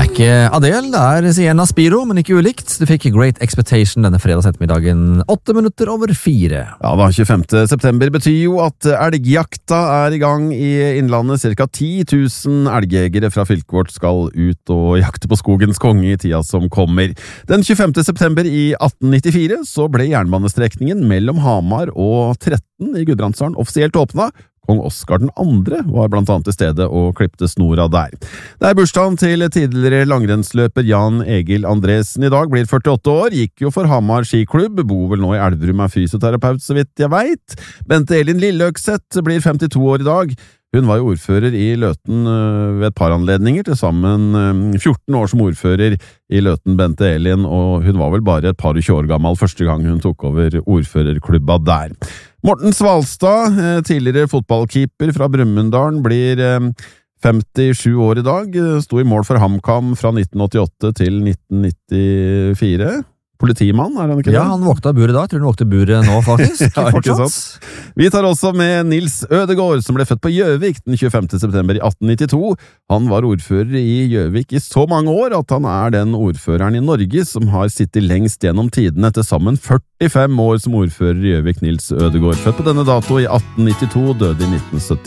ikke Adele, det Sienna Spiro, men ikke ulikt. Du fikk Great Expectation denne fredags ettermiddagen, 8:08. Ja da, 25. september betyr jo at elgjakta I gang I innlandet. Cirka 10 000 elgjegere fra fylket vårt skal ut og jakte på skogens konge I tida som kommer. Den 25. september I 1894 så ble jernbanestrekningen mellom Hamar og 13 I Gudbrandsdalen offisielt åpnet. Kong Oskar den andre var blant annet til stede og klippte snora der. Det bursdagen til tidligere langrennsløper Jan Egil Andresen. I dag blir 48 år, gikk jo for Hamar skiklubb, bor vel nå I Elverum, fysioterapeut så vidt jeg vet. Bente Elin Lilleøkseth blir 52 år I dag. Hun var jo ordfører I Løten ved et par anledninger, til sammen 14 år som ordfører I Løten, Bente Elin, og hun var vel bare et par og 20 år gammel første gang hun tok over ordførerklubba der. Morten Svalstad, tidligere fotballkeeper fra Brumunddal, blir 57 år I dag, sto I mål for HamKam fra 1988 til 1994. Politimann, han ikke det? Ja, han våkta buret da. Jeg tror han våkte buret nå, faktisk. Ja, ikke sant? Vi tar også med Nils Ødegård, som ble født på Gjøvik den 25. september I 1892. Han var ordfører I Gjøvik I så mange år at han den ordføreren I Norge som har sittet lengst gjennom tidene, til sammen 45 år som ordfører I Gjøvik. Nils Ødegård, født på denne dato I 1892, døde I 1970.